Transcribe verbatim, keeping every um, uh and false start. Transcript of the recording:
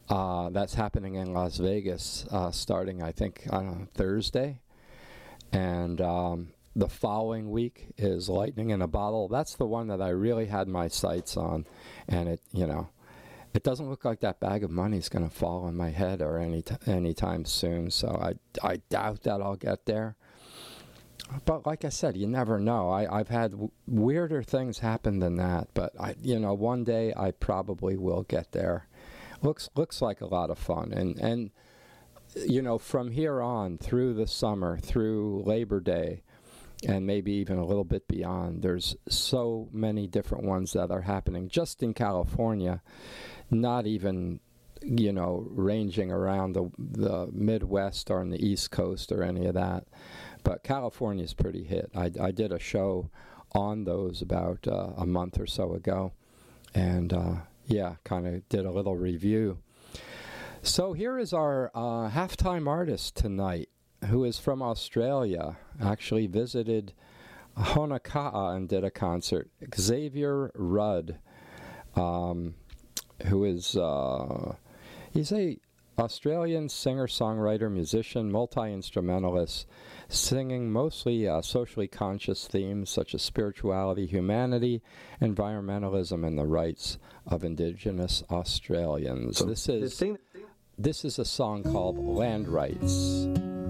Uh, that's happening in Las Vegas, uh, starting I think on Thursday, and um, the following week is Lightning in a Bottle. That's the one that I really had my sights on, and it, you know, it doesn't look like that bag of money is going to fall on my head or any t- anytime soon. So I I doubt that I'll get there. But like I said, you never know. I, I've had w- weirder things happen than that. But I, you know, one day I probably will get there. Looks looks like a lot of fun, and and you know, from here on through the summer, through Labor Day, and maybe even a little bit beyond, there's so many different ones that are happening just in California. Not even, you know, ranging around the the Midwest or on the East Coast or any of that. But California's pretty hit. I, I did a show on those about uh, a month or so ago, and uh, yeah, kind of did a little review. So here is our uh, halftime artist tonight, who is from Australia. Actually visited Honokaa and did a concert. Xavier Rudd, um, who is uh, he's a Australian singer, songwriter, musician, multi-instrumentalist, singing mostly uh, socially conscious themes such as spirituality, humanity, environmentalism, and the rights of Indigenous Australians. This is this is a song called Land Rights.